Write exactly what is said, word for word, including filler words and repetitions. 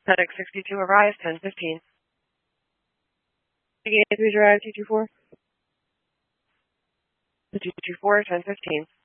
FedEx sixty-two arrives ten fifteen. Eight three drive two two four. two two four ten fifteen.